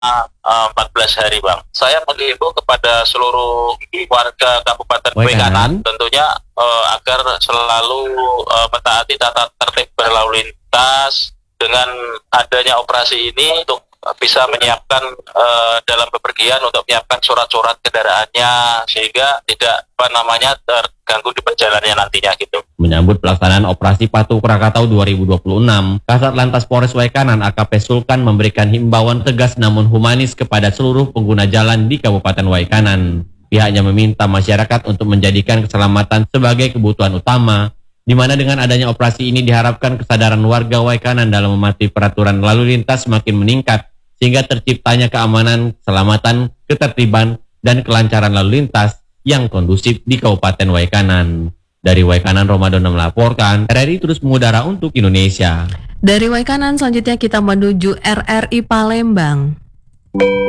14 hari, Bang. Saya menghimbau kepada seluruh warga Kabupaten Waikanan tentunya agar selalu mentaati tata tertib berlalu lintas. Dengan adanya operasi ini untuk bisa menyiapkan dalam bepergian untuk menyiapkan surat-surat kendaraannya sehingga tidak terganggu di perjalanannya nantinya gitu. Menyambut pelaksanaan operasi Patuh Krakatau 2026, Kasat Lantas Polres Waikanan AKP Sulkan memberikan himbauan tegas namun humanis kepada seluruh pengguna jalan di Kabupaten Waikanan. Pihaknya meminta masyarakat untuk menjadikan keselamatan sebagai kebutuhan utama, di mana dengan adanya operasi ini diharapkan kesadaran warga Waikanan dalam mematuhi peraturan lalu lintas semakin meningkat, sehingga terciptanya keamanan, keselamatan, ketertiban, dan kelancaran lalu lintas yang kondusif di Kabupaten Waikanan. Dari Waikanan, Ramadan melaporkan, RRI terus mengudara untuk Indonesia. Dari Waikanan, selanjutnya kita menuju RRI Palembang.